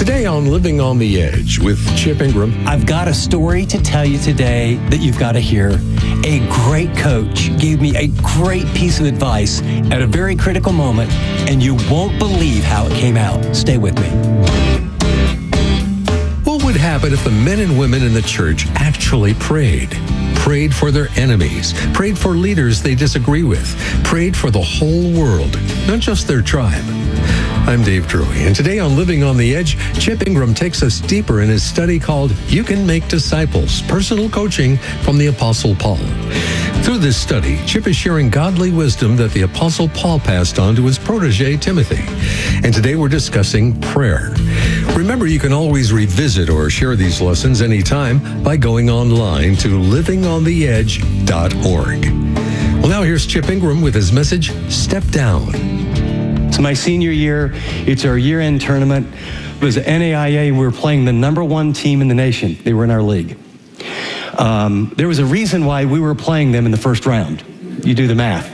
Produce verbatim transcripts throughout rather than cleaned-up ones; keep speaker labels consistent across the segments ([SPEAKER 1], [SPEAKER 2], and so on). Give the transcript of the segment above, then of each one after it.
[SPEAKER 1] Today on Living on the Edge with Chip Ingram.
[SPEAKER 2] I've got a story to tell you today that you've got to hear. A great coach gave me a great piece of advice at a very critical moment, and you won't believe how it came out. Stay with me.
[SPEAKER 1] What would happen if the men and women in the church actually prayed? Prayed for their enemies, prayed for leaders they disagree with, prayed for the whole world, not just their tribe. I'm Dave Drury, and today on Living on the Edge, Chip Ingram takes us deeper in his study called You Can Make Disciples, Personal Coaching from the Apostle Paul. Through this study, Chip is sharing godly wisdom that the Apostle Paul passed on to his protege, Timothy. And today we're discussing prayer. Remember, you can always revisit or share these lessons anytime by going online to living on the edge dot org. Well, now here's Chip Ingram with his message, Step Down.
[SPEAKER 2] It's my senior year. It's our year-end tournament. It was N A I A. We were playing the number one team in the nation. They were in our league. Um, there was a reason why we were playing them in the first round. You do the math.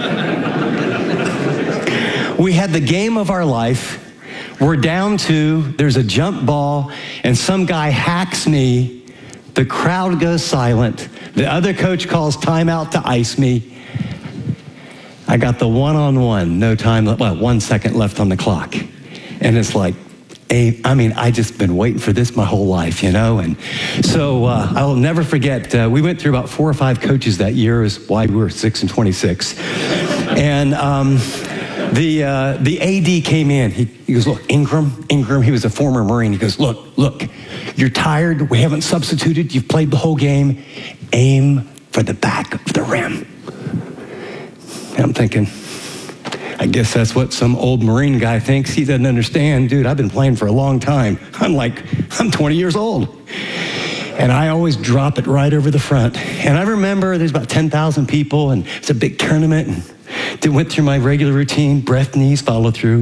[SPEAKER 2] We had the game of our life. We're down two. There's a jump ball, and some guy hacks me. The crowd goes silent. The other coach calls timeout to ice me. I got the one-on-one, no time, well, one second left on the clock. And it's like, I mean, I just been waiting for this my whole life, you know? And so uh, I'll never forget, uh, we went through about four or five coaches that year, is why we were six and twenty-six. And um, the uh, the A D came in. He, he goes, look, Ingram, Ingram, he was a former Marine. He goes, look, look, you're tired. We haven't substituted. You've played the whole game. Aim for the back of the rim. And I'm thinking, I guess that's what some old Marine guy thinks. He doesn't understand. Dude, I've been playing for a long time. I'm like, I'm twenty years old. And I always drop it right over the front. And I remember there's about ten thousand people, and it's a big tournament. And it went through my regular routine, breath, knees, follow through.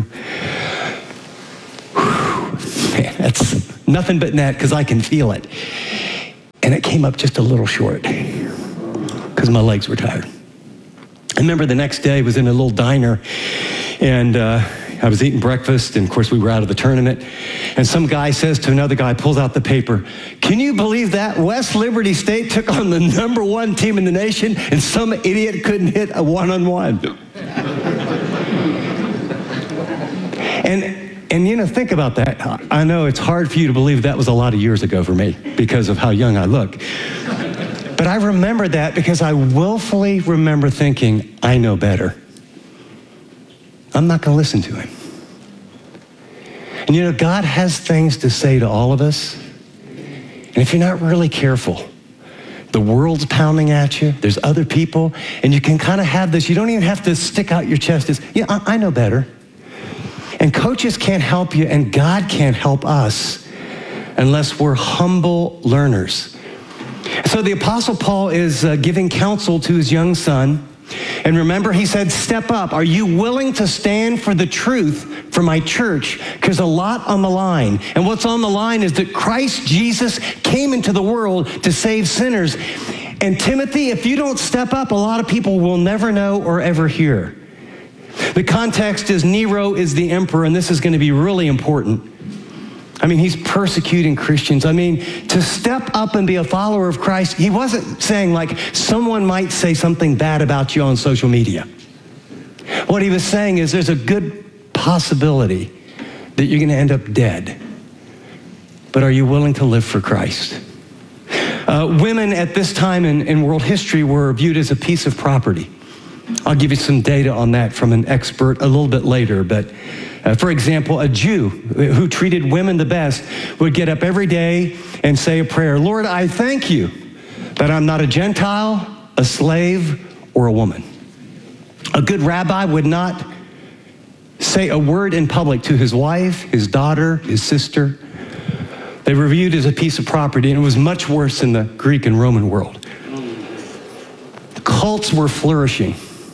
[SPEAKER 2] Whew, man, that's nothing but net because I can feel it. And it came up just a little short because my legs were tired. I remember the next day I was in a little diner, and uh, I was eating breakfast, and of course we were out of the tournament, and some guy says to another guy, pulls out the paper, can you believe that? West Liberty State took on the number one team in the nation, and some idiot couldn't hit a one-on-one. and, and you know, think about that. I know it's hard for you to believe that was a lot of years ago for me because of how young I look. But I remember that because I willfully remember thinking, I know better. I'm not going to listen to him. And you know, God has things to say to all of us. And if you're not really careful, the world's pounding at you. There's other people. And you can kind of have this. You don't even have to stick out your chest as, yeah, I, I know better. And coaches can't help you, and God can't help us unless we're humble learners. So the Apostle Paul is uh, giving counsel to his young son. And remember, he said, step up. Are you willing to stand for the truth for my church? Because a lot on the line. And what's on the line is that Christ Jesus came into the world to save sinners. And Timothy, if you don't step up, a lot of people will never know or ever hear. The context is Nero is the emperor, and this is going to be really important. I mean, he's persecuting Christians. I mean, to step up and be a follower of Christ, he wasn't saying like someone might say something bad about you on social media. What he was saying is there's a good possibility that you're going to end up dead. But are you willing to live for Christ? Uh, women at this time in, in world history were viewed as a piece of property. I'll give you some data on that from an expert a little bit later, but Uh, for example, a Jew who treated women the best would get up every day and say a prayer, Lord, I thank you that I'm not a Gentile, a slave, or a woman. A good rabbi would not say a word in public to his wife, his daughter, his sister. They were viewed as a piece of property, and it was much worse in the Greek and Roman world. The cults were flourishing.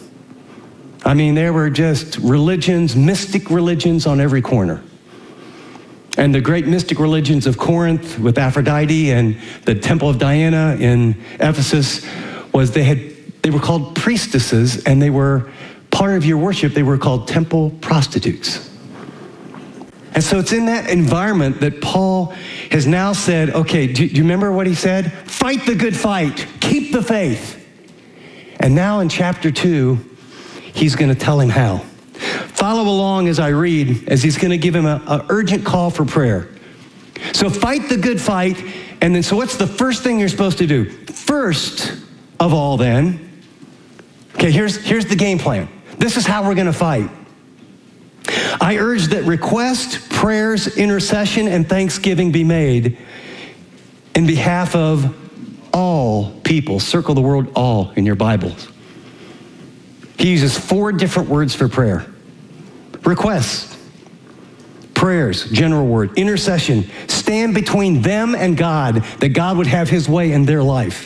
[SPEAKER 2] I mean, there were just religions, mystic religions on every corner. And the great mystic religions of Corinth with Aphrodite and the Temple of Diana in Ephesus was they had they were called priestesses, and they were part of your worship. They were called temple prostitutes. And so it's in that environment that Paul has now said, okay, do, do you remember what he said? Fight the good fight. Keep the faith. And now in chapter two, he's going to tell him how. Follow along as I read, as he's going to give him an urgent call for prayer. So fight the good fight. And then, so what's the first thing you're supposed to do? First of all then, okay, here's, here's the game plan. This is how we're going to fight. I urge that request, prayers, intercession, and thanksgiving be made in behalf of all people. Circle the word all in your Bibles. He uses four different words for prayer. Requests, prayers, general word, intercession, stand between them and God, that God would have his way in their life.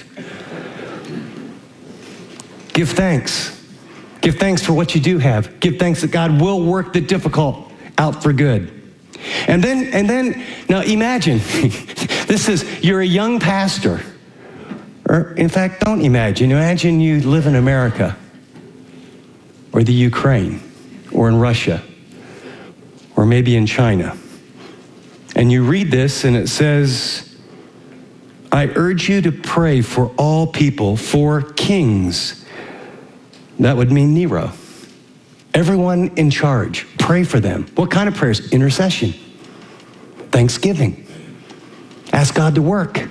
[SPEAKER 2] Give thanks. Give thanks for what you do have. Give thanks that God will work the difficult out for good. And then, and then, now imagine, this is, you're a young pastor. Or in fact, don't imagine. Imagine you live in America, or the Ukraine, or in Russia, or maybe in China. And you read this and it says, I urge you to pray for all people, for kings. That would mean Nero. Everyone in charge, pray for them. What kind of prayers? Intercession, thanksgiving. Ask God to work.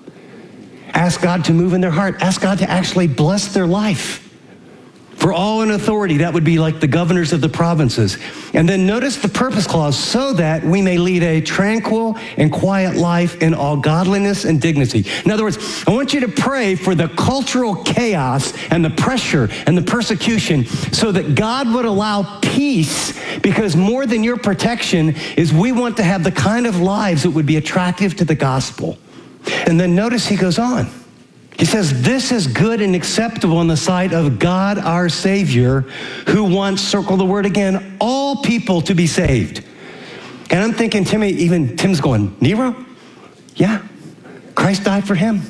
[SPEAKER 2] Ask God to move in their heart. Ask God to actually bless their life. For all in authority, that would be like the governors of the provinces. And then notice the purpose clause, so that we may lead a tranquil and quiet life in all godliness and dignity. In other words, I want you to pray for the cultural chaos and the pressure and the persecution so that God would allow peace, because more than your protection is we want to have the kind of lives that would be attractive to the gospel. And then notice he goes on. He says, this is good and acceptable in the sight of God our Savior, who wants, circle the word again, all people to be saved. And I'm thinking, Timmy, even Tim's going, Nero? Yeah, Christ died for him.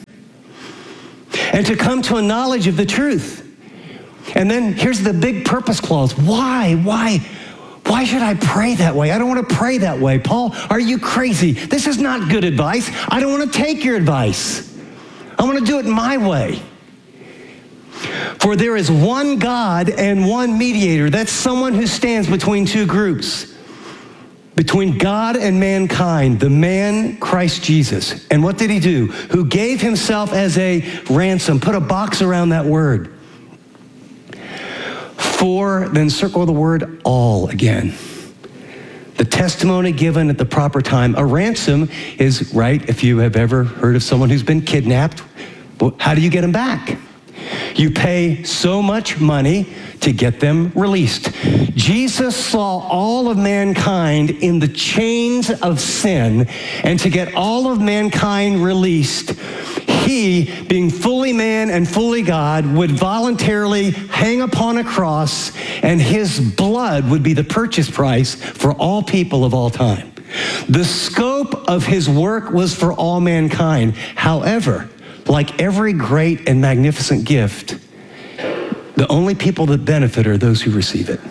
[SPEAKER 2] And to come to a knowledge of the truth. And then here's the big purpose clause. Why? Why? Why should I pray that way? I don't want to pray that way. Paul, are you crazy? This is not good advice. I don't want to take your advice. I want to do it my way. For there is one God and one mediator. That's someone who stands between two groups. Between God and mankind, the man Christ Jesus. And what did he do? Who gave himself as a ransom. Put a box around that word. For, then circle the word all again. The testimony given at the proper time. A ransom is, right, if you have ever heard of someone who's been kidnapped, how do you get them back? You pay so much money to get them released. Jesus saw all of mankind in the chains of sin, and to get all of mankind released, he, being fully man and fully God, would voluntarily hang upon a cross, and his blood would be the purchase price for all people of all time. The scope of his work was for all mankind. However, like every great and magnificent gift, the only people that benefit are those who receive it.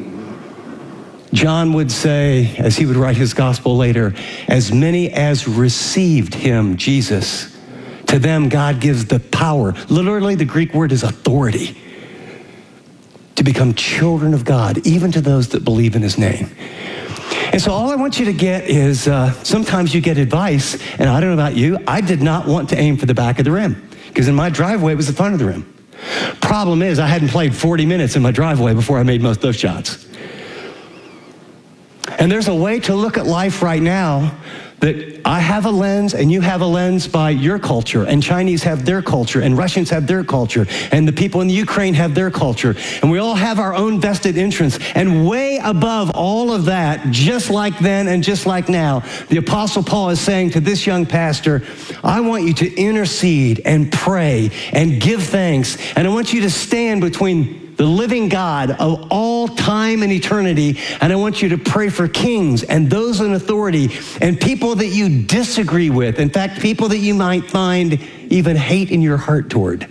[SPEAKER 2] John would say, as he would write his gospel later, as many as received him, Jesus, to them God gives the power. Literally, the Greek word is authority, to become children of God, even to those that believe in his name. And so all I want you to get is, uh, sometimes you get advice, and I don't know about you, I did not want to aim for the back of the rim, because in my driveway it was the front of the rim. Problem is, I hadn't played forty minutes in my driveway before I made most of those shots. And there's a way to look at life right now that I have a lens and you have a lens by your culture, and Chinese have their culture, and Russians have their culture, and the people in the Ukraine have their culture, and we all have our own vested interests. And way above all of that, just like then and just like now, the Apostle Paul is saying to this young pastor, I want you to intercede and pray and give thanks, and I want you to stand between the living God of all time and eternity, and I want you to pray for kings and those in authority and people that you disagree with. In fact, people that you might find even hate in your heart toward.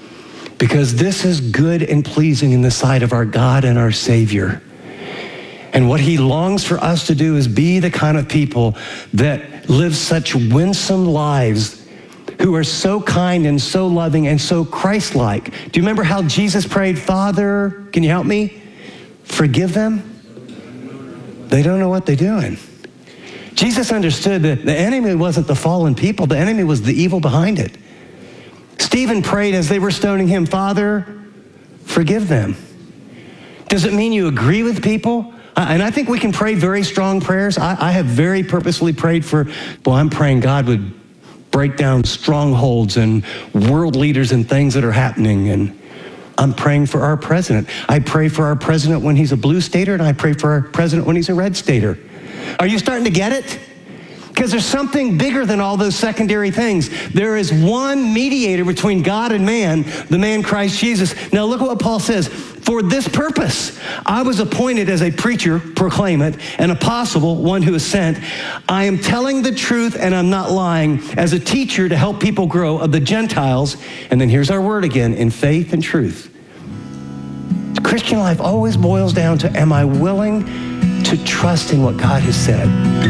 [SPEAKER 2] Because this is good and pleasing in the sight of our God and our Savior. And what he longs for us to do is be the kind of people that live such winsome lives, who are so kind and so loving and so Christ-like. Do you remember how Jesus prayed, Father, can you help me? Forgive them. They don't know what they're doing. Jesus understood that the enemy wasn't the fallen people. The enemy was the evil behind it. Stephen prayed as they were stoning him, Father, forgive them. Does it mean you agree with people? And I think we can pray very strong prayers. I, I have very purposefully prayed for, well, I'm praying God would break down strongholds and world leaders and things that are happening. And I'm praying for our president. I pray for our president when he's a blue stater, and I pray for our president when he's a red stater. Are you starting to get it? Because there's something bigger than all those secondary things. There is one mediator between God and man, the man Christ Jesus. Now look at what Paul says. For this purpose, I was appointed as a preacher, proclaim it, an apostle, one who is sent. I am telling the truth and I'm not lying, as a teacher to help people grow of the Gentiles. And then here's our word again, in faith and truth. The Christian life always boils down to, am I willing to trust in what God has said?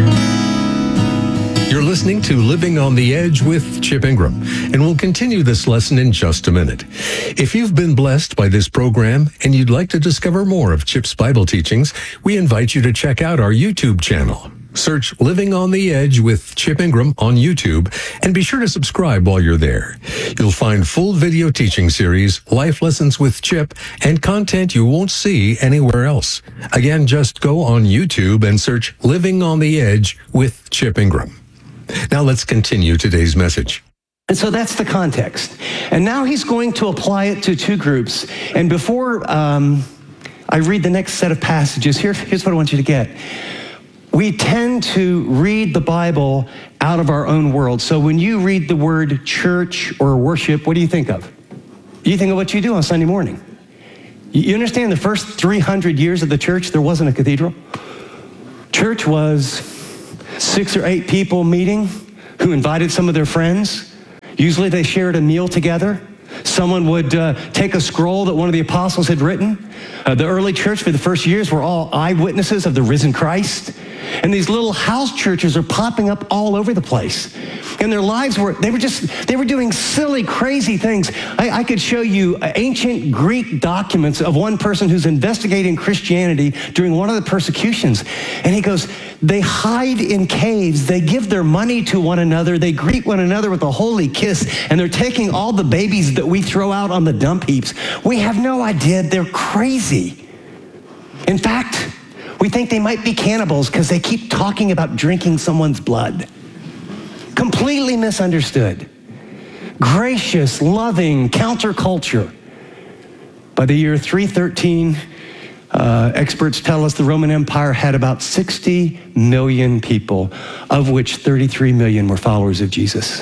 [SPEAKER 1] You're listening to Living on the Edge with Chip Ingram, and we'll continue this lesson in just a minute. If you've been blessed by this program and you'd like to discover more of Chip's Bible teachings, we invite you to check out our YouTube channel. Search Living on the Edge with Chip Ingram on YouTube, and be sure to subscribe while you're there. You'll find full video teaching series, life lessons with Chip, and content you won't see anywhere else. Again, just go on YouTube and search Living on the Edge with Chip Ingram. Now let's continue today's message.
[SPEAKER 2] And so that's the context. And now he's going to apply it to two groups. And before um, I read the next set of passages, here, here's what I want you to get. We tend to read the Bible out of our own world. So when you read the word church or worship, what do you think of? You think of what you do on Sunday morning. You understand the first three hundred years of the church, there wasn't a cathedral. Church was six or eight people meeting who invited some of their friends. Usually they shared a meal together. Someone would uh, take a scroll that one of the apostles had written. Uh, the early church for the first years were all eyewitnesses of the risen Christ. And these little house churches are popping up all over the place. And their lives were, they were just, they were doing silly, crazy things. I, I could show you ancient Greek documents of one person who's investigating Christianity during one of the persecutions. And he goes, they hide in caves, they give their money to one another, they greet one another with a holy kiss, and they're taking all the babies that we throw out on the dump heaps. We have no idea, they're crazy. In fact, we think they might be cannibals because they keep talking about drinking someone's blood. Completely misunderstood. Gracious, loving, counterculture. By the year three thirteen, uh, experts tell us the Roman Empire had about sixty million people, of which thirty-three million were followers of Jesus.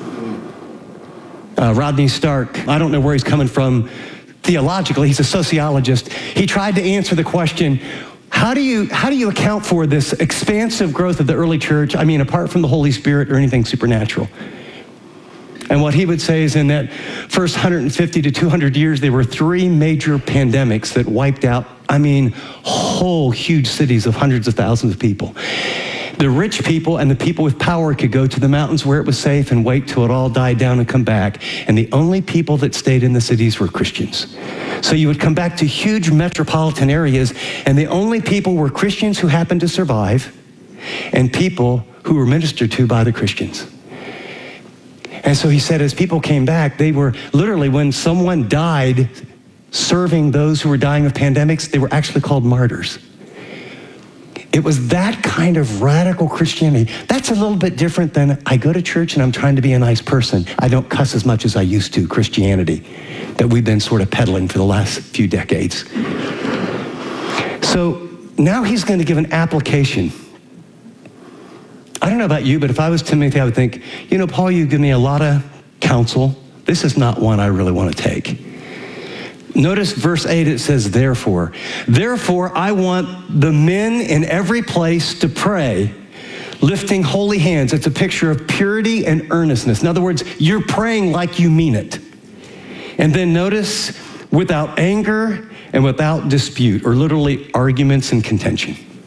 [SPEAKER 2] Uh, Rodney Stark, I don't know where he's coming from theologically, he's a sociologist. He tried to answer the question, How do you how do you account for this expansive growth of the early church? I mean, apart from the Holy Spirit or anything supernatural. And what he would say is in that first one hundred fifty to two hundred years, there were three major pandemics that wiped out, I mean, whole huge cities of hundreds of thousands of people. The rich people and the people with power could go to the mountains where it was safe and wait till it all died down and come back. And the only people that stayed in the cities were Christians. So you would come back to huge metropolitan areas, and the only people were Christians who happened to survive and people who were ministered to by the Christians. And so he said, as people came back, they were literally, when someone died serving those who were dying of pandemics, they were actually called martyrs. It was that kind of radical Christianity. That's a little bit different than I go to church and I'm trying to be a nice person. I don't cuss as much as I used to, Christianity, that we've been sort of peddling for the last few decades. So now he's going to give an application. I don't know about you, but if I was Timothy, I would think, you know, Paul, you give me a lot of counsel. This is not one I really want to take. Notice verse eight, it says, therefore. Therefore, I want the men in every place to pray, lifting holy hands. It's a picture of purity and earnestness. In other words, you're praying like you mean it. And then notice, without anger and without dispute, or literally arguments and contention.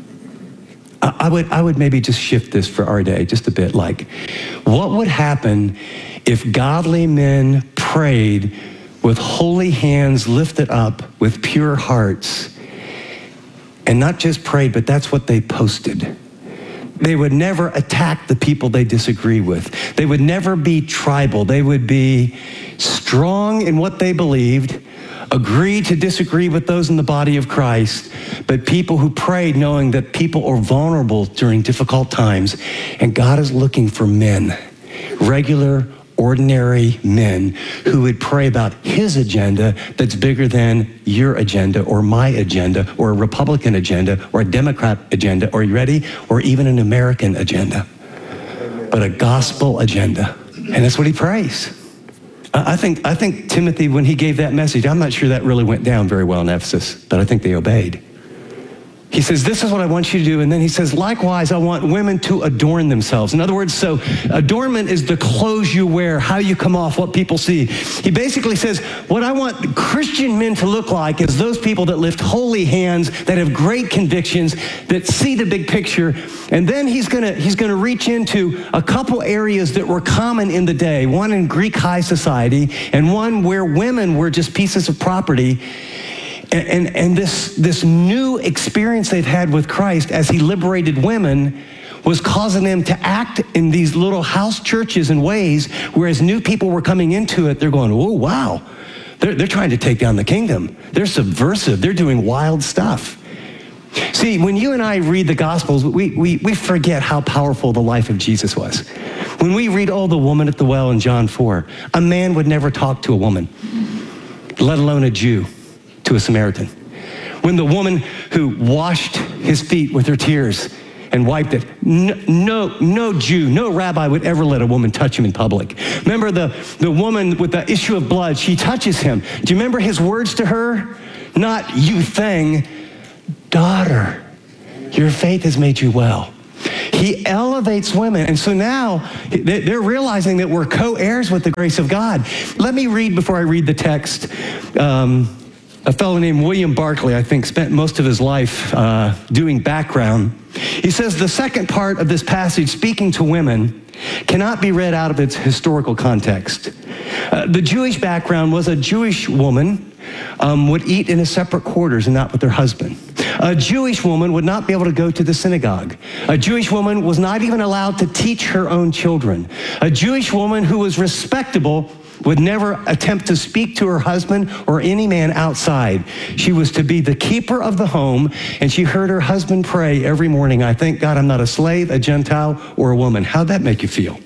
[SPEAKER 2] I, I would I would maybe just shift this for our day just a bit. Like, what would happen if godly men prayed with holy hands lifted up, with pure hearts, and not just prayed, but that's what they posted? They would never attack the people they disagree with. They would never be tribal. They would be strong in what they believed, agree to disagree with those in the body of Christ, but people who prayed knowing that people are vulnerable during difficult times. And God is looking for men, regular, ordinary men who would pray about his agenda that's bigger than your agenda or my agenda or a Republican agenda or a Democrat agenda, or you ready? Or even an American agenda, but a gospel agenda. And that's what he prays. I think, I think Timothy, when he gave that message, I'm not sure that really went down very well in Ephesus, but I think they obeyed. He says, this is what I want you to do. And then he says, likewise, I want women to adorn themselves. In other words, so adornment is the clothes you wear, how you come off, what people see. He basically says, what I want Christian men to look like is those people that lift holy hands, that have great convictions, that see the big picture. And then he's gonna, he's gonna reach into a couple areas that were common in the day, one in Greek high society, and one where women were just pieces of property. And, and, and this, this new experience they've had with Christ as he liberated women was causing them to act in these little house churches in ways, whereas new people were coming into it, they're going, oh, wow. They're, they're trying to take down the kingdom. They're subversive. They're doing wild stuff. See, when you and I read the Gospels, we, we, we forget how powerful the life of Jesus was. When we read, oh, the woman at the well in John four, a man would never talk to a woman, let alone a Jew, to a Samaritan. When the woman who washed his feet with her tears and wiped it, no, no, no Jew, no rabbi would ever let a woman touch him in public. Remember the, the woman with the issue of blood, she touches him. Do you remember his words to her? Not you thing, daughter, your faith has made you well. He elevates women. And so now they're realizing that we're co-heirs with the grace of God. Let me read before I read the text. Um, A fellow named William Barclay, I think, spent most of his life uh, doing background. He says the second part of this passage, speaking to women, cannot be read out of its historical context. Uh, the Jewish background was a Jewish woman um, would eat in a separate quarters and not with her husband. A Jewish woman would not be able to go to the synagogue. A Jewish woman was not even allowed to teach her own children. A Jewish woman who was respectable would never attempt to speak to her husband or any man outside. She was to be the keeper of the home, and she heard her husband pray every morning, I thank God I'm not a slave, a Gentile, or a woman. How'd that make you feel?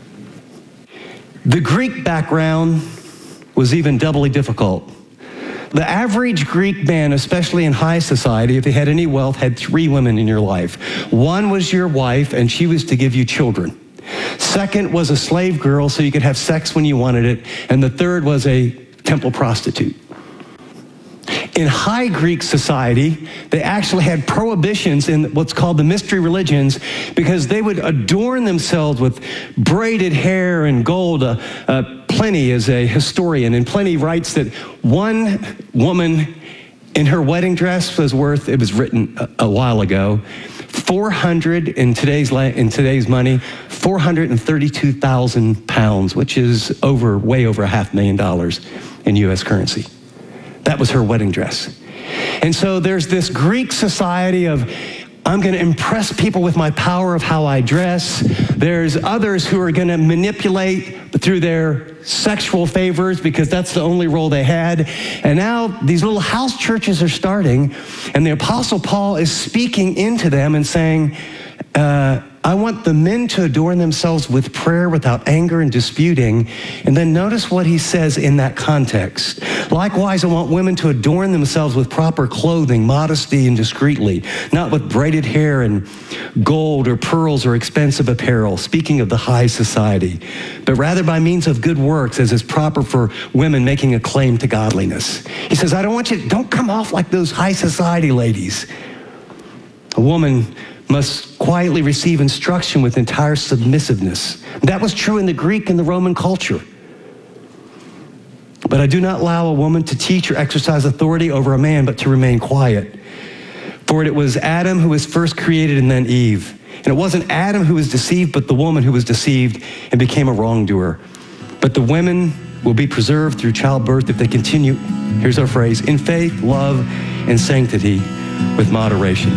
[SPEAKER 2] The Greek background was even doubly difficult. The average Greek man, especially in high society, if he had any wealth, had three women in your life. One was your wife, and she was to give you children. Second was a slave girl, so you could have sex when you wanted it. And the third was a temple prostitute. In high Greek society, they actually had prohibitions in what's called the mystery religions, because they would adorn themselves with braided hair and gold. Uh, uh, Pliny is a historian, and Pliny writes that one woman in her wedding dress was worth, it was written a, a while ago, four hundred in today's in today's money, four hundred thirty-two thousand pounds, which is over way over a half million dollars in U S currency. That was her wedding dress. And so there's this Greek society of, I'm going to impress people with my power of how I dress. There's others who are going to manipulate through their sexual favors because that's the only role they had. And now these little house churches are starting, and the Apostle Paul is speaking into them and saying, uh, I want the men to adorn themselves with prayer without anger and disputing. And then notice what he says in that context. Likewise, I want women to adorn themselves with proper clothing, modesty and discreetly, not with braided hair and gold or pearls or expensive apparel, speaking of the high society, but rather by means of good works, as is proper for women making a claim to godliness. He says, I don't want you, don't come off like those high society ladies. A woman must quietly receive instruction with entire submissiveness. That was true in the Greek and the Roman culture. But I do not allow a woman to teach or exercise authority over a man, but to remain quiet. For it was Adam who was first created and then Eve. And it wasn't Adam who was deceived, but the woman who was deceived and became a wrongdoer. But the women will be preserved through childbirth if they continue, here's our phrase, in faith, love, and sanctity with moderation.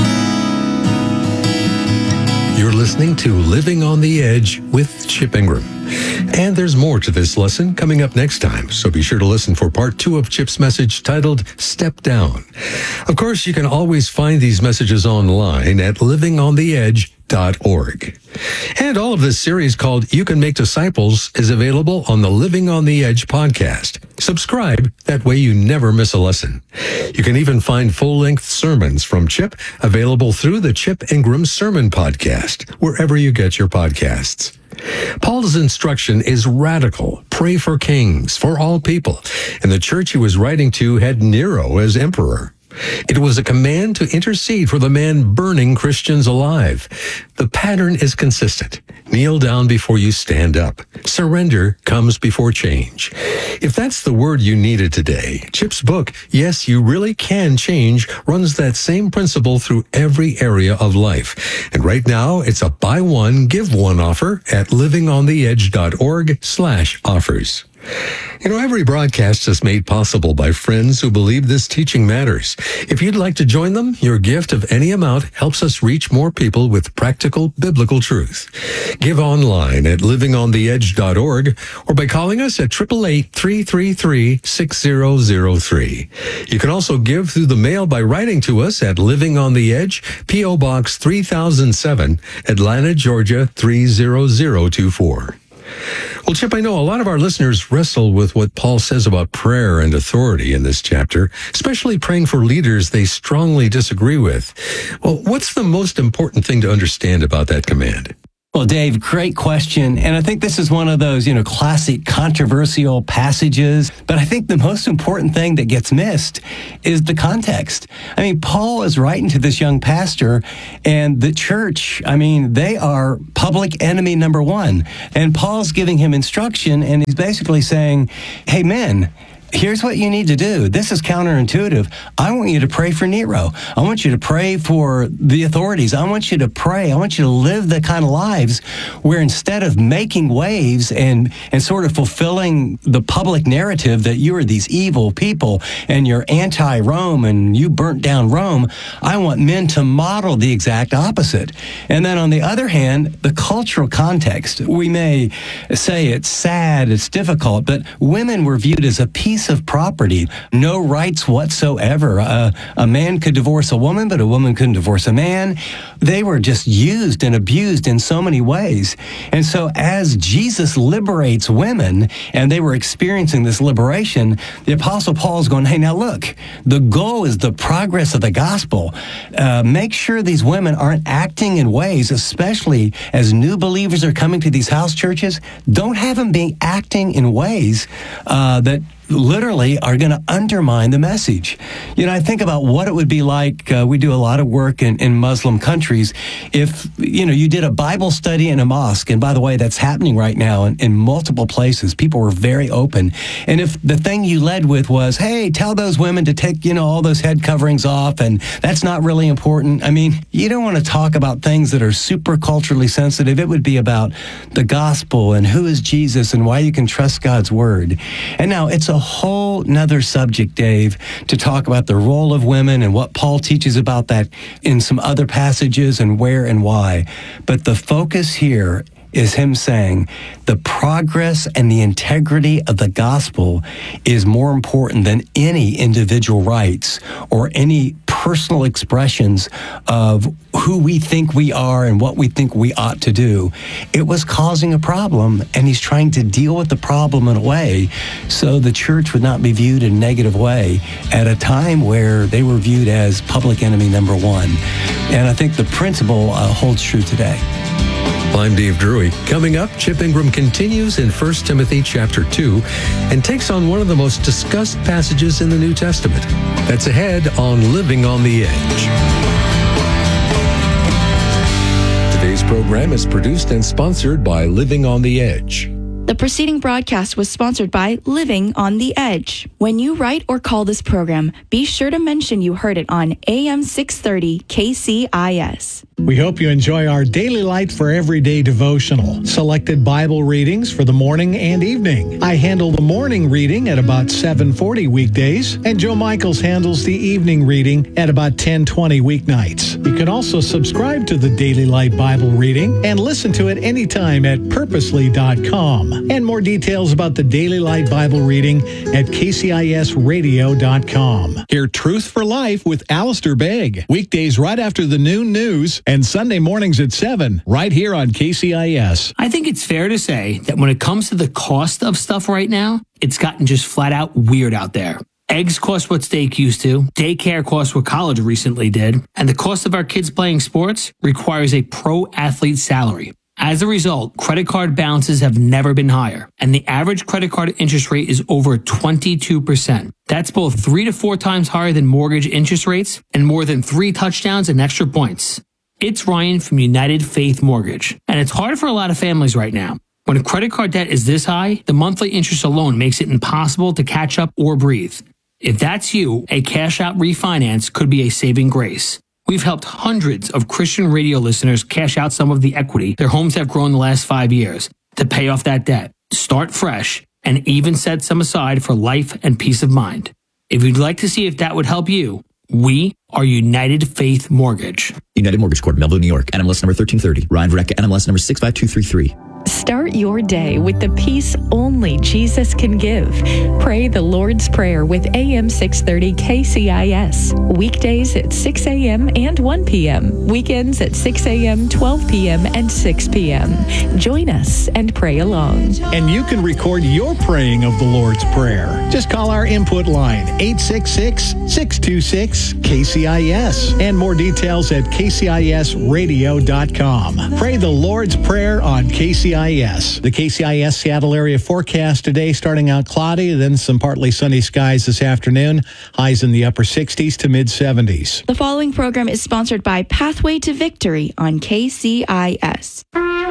[SPEAKER 1] You're listening to Living on the Edge with Chip Ingram. And there's more to this lesson coming up next time, so be sure to listen for part two of Chip's message titled Step Down. Of course, you can always find these messages online at living on the edge dot org. And all of this series called You Can Make Disciples is available on the Living on the Edge podcast. Subscribe, that way you never miss a lesson. You can even find full-length sermons from Chip available through the Chip Ingram Sermon Podcast, wherever you get your podcasts. Paul's instruction is radical. Pray for kings, for all people. And the church he was writing to had Nero as emperor. It was a command to intercede for the man burning Christians alive. The pattern is consistent. Kneel down before you stand up. Surrender comes before change. If that's the word you needed today, Chip's book, Yes, You Really Can Change, runs that same principle through every area of life. And right now, it's a buy one, give one offer at living on the edge dot org slash offers. You know, every broadcast is made possible by friends who believe this teaching matters. If you'd like to join them, your gift of any amount helps us reach more people with practical biblical truth. Give online at living on the edge dot org or by calling us at eight eight eight, three three three, six zero zero three. You can also give through the mail by writing to us at Living on the Edge, P O Box three thousand seven, Atlanta, Georgia three zero zero two four. Well, Chip, I know a lot of our listeners wrestle with what Paul says about prayer and authority in this chapter, especially praying for leaders they strongly disagree with. Well, what's the most important thing to understand about that command?
[SPEAKER 2] Well, Dave, great question. And I think this is one of those, you know, classic controversial passages. But I think the most important thing that gets missed is the context. I mean, Paul is writing to this young pastor, and the church, I mean, they are public enemy number one. And Paul's giving him instruction, and he's basically saying, hey, men, here's what you need to do. This is counterintuitive. I want you to pray for Nero. I want you to pray for the authorities. I want you to pray. I want you to live the kind of lives where instead of making waves and, and sort of fulfilling the public narrative that you are these evil people and you're anti-Rome and you burnt down Rome, I want men to model the exact opposite. And then on the other hand, the cultural context. We may say it's sad, it's difficult, but women were viewed as a piece of property, no rights whatsoever. Uh, a man could divorce a woman, but a woman couldn't divorce a man. They were just used and abused in so many ways. And so as Jesus liberates women, and they were experiencing this liberation, the Apostle Paul is going, hey, now look, the goal is the progress of the gospel. Uh, make sure these women aren't acting in ways, especially as new believers are coming to these house churches, don't have them be acting in ways uh, that literally are going to undermine the message. You know, I think about what it would be like. Uh, we do a lot of work in, in Muslim countries. If, you know, you did a Bible study in a mosque, and by the way, that's happening right now in, in multiple places. People were very open. And if the thing you led with was, hey, tell those women to take, you know, all those head coverings off, and that's not really important. I mean, you don't want to talk about things that are super culturally sensitive. It would be about the gospel and who is Jesus and why you can trust God's word. And now it's a whole nother subject, Dave, to talk about the role of women and what Paul teaches about that in some other passages and where and why. But the focus here is him saying the progress and the integrity of the gospel is more important than any individual rights or any personal expressions of who we think we are and what we think we ought to do. It was causing a problem, and he's trying to deal with the problem in a way so the church would not be viewed in a negative way at a time where they were viewed as public enemy number one. And I think the principle uh, holds true today.
[SPEAKER 1] I'm Dave Drury. Coming up, Chip Ingram continues in First Timothy chapter two and takes on one of the most discussed passages in the New Testament. That's ahead on Living on the Edge. Today's program is produced and sponsored by Living on the Edge.
[SPEAKER 3] The preceding broadcast was sponsored by Living on the Edge. When you write or call this program, be sure to mention you heard it on A M six thirty K C I S.
[SPEAKER 4] We hope you enjoy our Daily Light for Everyday devotional, selected Bible readings for the morning and evening. I handle the morning reading at about seven forty weekdays, and Joe Michaels handles the evening reading at about ten twenty weeknights. You can also subscribe to the Daily Light Bible reading and listen to it anytime at purposely dot com. And more details about the Daily Light Bible reading at K C I S radio dot com. Hear Truth for Life with Alistair Begg, weekdays right after the noon news, and Sunday mornings at seven, right here on K C I S.
[SPEAKER 5] I think it's fair to say that when it comes to the cost of stuff right now, it's gotten just flat out weird out there. Eggs cost what steak used to, daycare costs what college recently did, and the cost of our kids playing sports requires a pro athlete salary. As a result, credit card balances have never been higher, and the average credit card interest rate is over twenty-two percent. That's both three to four times higher than mortgage interest rates and more than three touchdowns and extra points. It's Ryan from United Faith Mortgage, and it's hard for a lot of families right now. When credit card debt is this high, the monthly interest alone makes it impossible to catch up or breathe. If that's you, a cash-out refinance could be a saving grace. We've helped hundreds of Christian radio listeners cash out some of the equity their homes have grown the last five years to pay off that debt, start fresh, and even set some aside for life and peace of mind. If you'd like to see if that would help you, we are United Faith Mortgage.
[SPEAKER 6] United Mortgage Corp, Melville, New York. N M L S number thirteen thirty. Ryan Verrecka, N M L S number six five two three three.
[SPEAKER 7] Start your day with the peace only Jesus can give. Pray the Lord's Prayer with A M six thirty K C I S. Weekdays at six a.m. and one p.m. Weekends at six a.m., twelve p.m., and six p.m. Join us and pray along.
[SPEAKER 4] And you can record your praying of the Lord's Prayer. Just call our input line, eight six six, six two six, K C I S. And more details at K C I S radio dot com. Pray the Lord's Prayer on K C I S. The K C I S Seattle area forecast today starting out cloudy, then some partly sunny skies this afternoon. Highs in the upper sixties to mid seventies.
[SPEAKER 3] The following program is sponsored by Pathway to Victory on K C I S.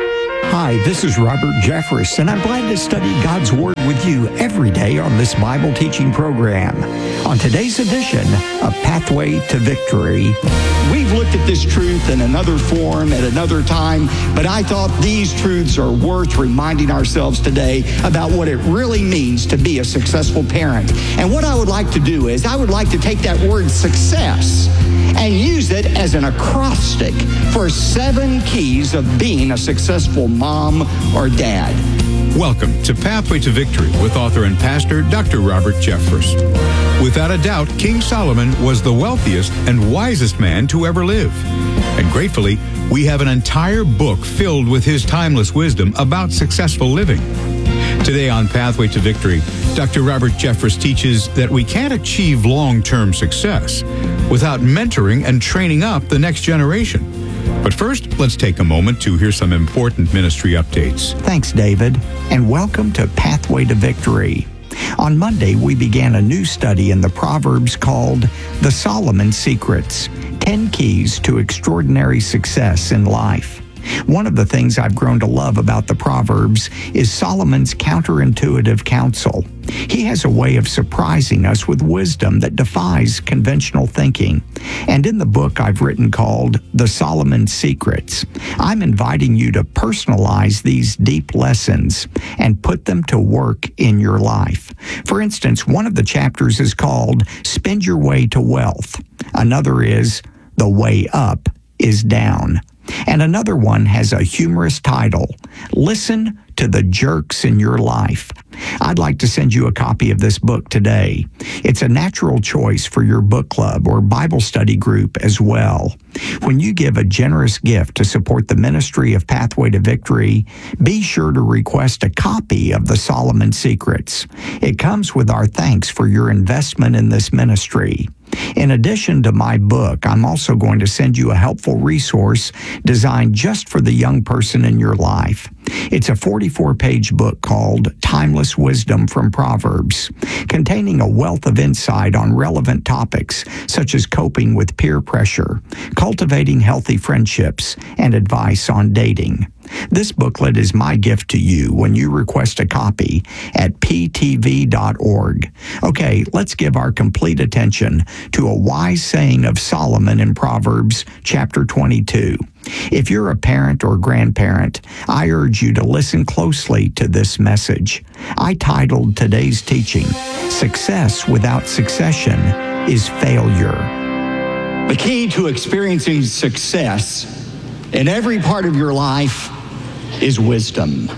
[SPEAKER 8] Hi, this is Robert Jeffress, and I'm glad to study God's Word with you every day on this Bible teaching program. On today's edition of Pathway to Victory,
[SPEAKER 9] we've looked at this truth in another form at another time, but I thought these truths are worth reminding ourselves today about what it really means to be a successful parent. And what I would like to do is I would like to take that word success and use it as an acrostic for seven keys of being a successful mom or dad.
[SPEAKER 10] Welcome to Pathway to Victory with author and pastor Doctor Robert Jeffress. Without a doubt, King Solomon was the wealthiest and wisest man to ever live. And gratefully, we have an entire book filled with his timeless wisdom about successful living. Today on Pathway to Victory, Doctor Robert Jeffress teaches that we can't achieve long-term success without mentoring and training up the next generation. But first, let's take a moment to hear some important ministry updates.
[SPEAKER 8] Thanks, David, and welcome to Pathway to Victory. On Monday, we began a new study in the Proverbs called The Solomon Secrets, ten Keys to Extraordinary Success in Life. One of the things I've grown to love about the Proverbs is Solomon's counterintuitive counsel. He has a way of surprising us with wisdom that defies conventional thinking. And in the book I've written called The Solomon Secrets, I'm inviting you to personalize these deep lessons and put them to work in your life. For instance, one of the chapters is called Spend Your Way to Wealth. Another is The Way Up is Down. And another one has a humorous title, Listen to the Jerks in Your Life. I'd like to send you a copy of this book today. It's a natural choice for your book club or Bible study group as well. When you give a generous gift to support the ministry of Pathway to Victory, be sure to request a copy of the Solomon Secrets. It comes with our thanks for your investment in this ministry. In addition to my book, I'm also going to send you a helpful resource designed just for the young person in your life. It's a forty-four page book called Timeless Wisdom from Proverbs, containing a wealth of insight on relevant topics such as coping with peer pressure, cultivating healthy friendships, and advice on dating. This booklet is my gift to you when you request a copy at p t v dot org. Okay, let's give our complete attention to a wise saying of Solomon in Proverbs chapter twenty-two. If you're a parent or grandparent, I urge you to listen closely to this message. I titled today's teaching, Success Without Succession is Failure.
[SPEAKER 9] The key to experiencing success in every part of your life is wisdom.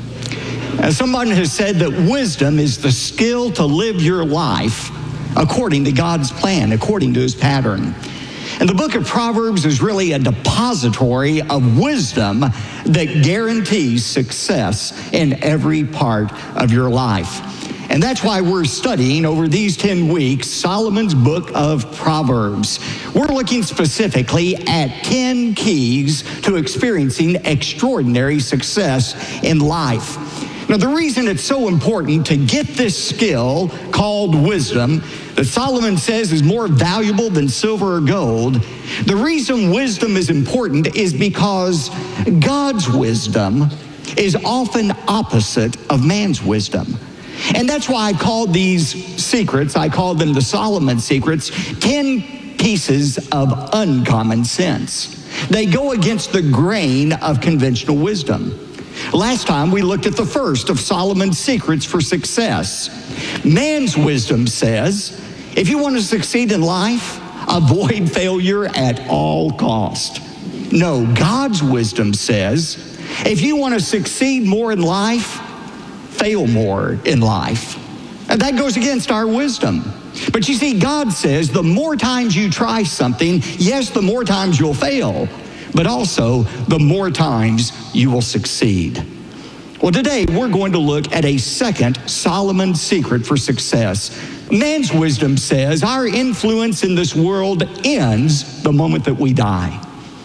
[SPEAKER 9] As someone has said that wisdom is the skill to live your life according to God's plan, according to his pattern. And the book of Proverbs is really a depository of wisdom that guarantees success in every part of your life. And that's why we're studying over these ten weeks Solomon's book of Proverbs. We're looking specifically at ten keys to experiencing extraordinary success in life. Now, the reason it's so important to get this skill called wisdom, that Solomon says is more valuable than silver or gold, the reason wisdom is important is because God's wisdom is often opposite of man's wisdom. And that's why I called these secrets, I called them the Solomon secrets, ten pieces of uncommon sense. They go against the grain of conventional wisdom. Last time we looked at the first of Solomon's secrets for success. Man's wisdom says, if you want to succeed in life, avoid failure at all cost. No, God's wisdom says, if you want to succeed more in life, fail more in life. And that goes against our wisdom. But you see, God says the more times you try something, yes, the more times you'll fail, but also the more times you will succeed. Well, today we're going to look at a second Solomon secret for success. Man's wisdom says our influence in this world ends the moment that we die.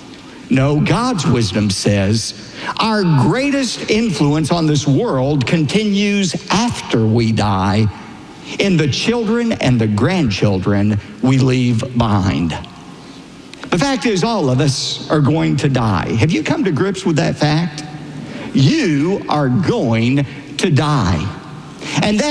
[SPEAKER 9] No, God's wisdom says our greatest influence on this world continues after we die in the children and the grandchildren we leave behind. The fact is, all of us are going to die. Have you come to grips with that fact? You are going to die. And that